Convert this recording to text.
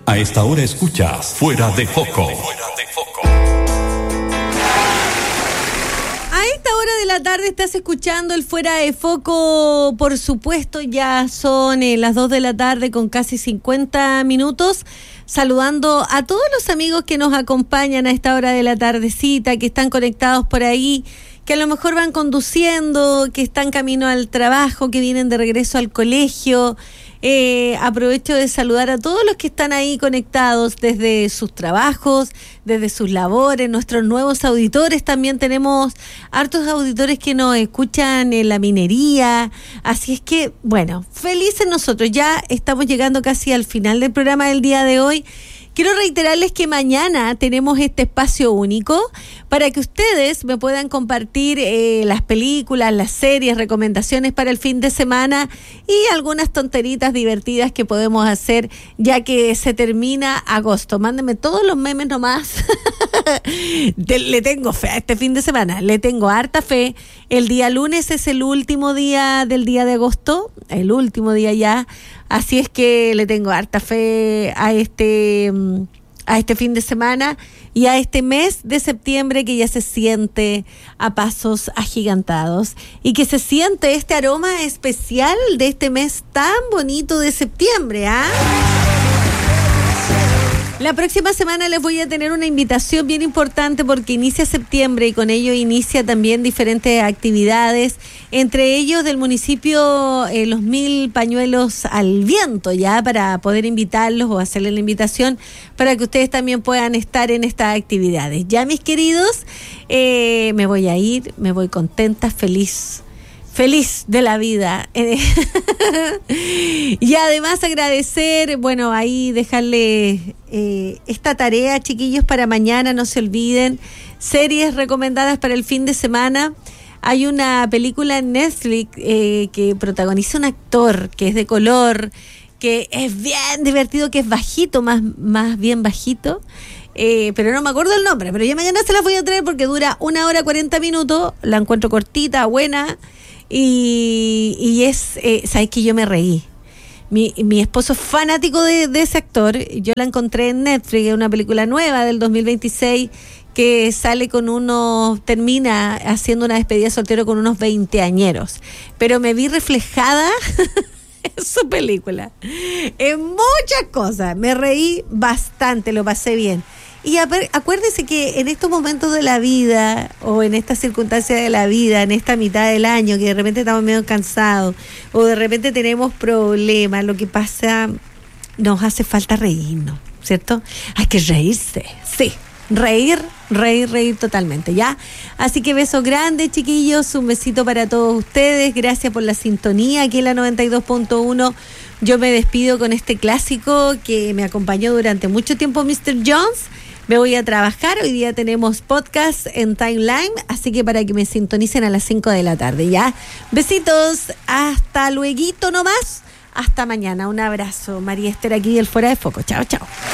A esta hora escuchas Fuera de Foco. A esta hora de la tarde estás escuchando el Fuera de Foco. Por supuesto, ya son las 2 de la tarde con casi 50 minutos. Saludando a todos los amigos que nos acompañan a esta hora de la tardecita, que están conectados por ahí, que a lo mejor van conduciendo, que están camino al trabajo, que vienen de regreso al colegio. Aprovecho de saludar a todos los que están ahí conectados desde sus trabajos, desde sus labores, nuestros nuevos auditores. También tenemos hartos auditores que nos escuchan en la minería. Así es que, bueno, felices nosotros. Ya estamos llegando casi al final del programa del día de hoy. Quiero reiterarles que mañana tenemos este espacio único para que ustedes me puedan compartir las películas, las series, recomendaciones para el fin de semana y algunas tonteritas divertidas que podemos hacer ya que se termina agosto. Mándenme todos los memes nomás. Le tengo fe a este fin de semana, le tengo harta fe. El día lunes es el último día del día de agosto, el último día ya. Así es que le tengo harta fe a este fin de semana y a este mes de septiembre que ya se siente a pasos agigantados y que se siente este aroma especial de este mes tan bonito de septiembre, ¿ah? La próxima semana les voy a tener una invitación bien importante porque inicia septiembre y con ello inicia también diferentes actividades, entre ellos del municipio los 1000 pañuelos al viento, ya para poder invitarlos o hacerles la invitación para que ustedes también puedan estar en estas actividades. Ya, mis queridos, me voy a ir, me voy contenta, feliz de la vida. Y además agradecer, bueno, ahí dejarle esta tarea, chiquillos, para mañana, no se olviden, series recomendadas para el fin de semana. Hay una película en Netflix que protagoniza un actor que es de color, que es bien divertido, que es bajito, más bien bajito. Pero no me acuerdo el nombre, pero ya mañana se las voy a traer porque dura 1 hora 40 minutos, la encuentro cortita, buena. Y es, ¿sabes que yo me reí? Mi esposo es fanático de ese actor. Yo la encontré en Netflix, es una película nueva del 2026 que sale termina haciendo una despedida de soltero con unos 20añeros. Pero me vi reflejada en su película, en muchas cosas. Me reí bastante, lo pasé bien. Y acuérdense que en estos momentos de la vida o en estas circunstancias de la vida, en esta mitad del año, que de repente estamos medio cansados o de repente tenemos problemas, lo que pasa, nos hace falta reírnos, ¿cierto? Hay que reírse, sí, reír totalmente, ¿ya? Así que besos grandes, chiquillos, un besito para todos ustedes, gracias por la sintonía aquí en la 92.1. Yo me despido con este clásico que me acompañó durante mucho tiempo, Mr. Jones. Me voy a trabajar, hoy día tenemos podcast en Timeline, así que para que me sintonicen a las 5 de la tarde, ¿ya? Besitos, hasta lueguito nomás, hasta mañana, un abrazo. María Esther aquí del Fuera de Foco, chao.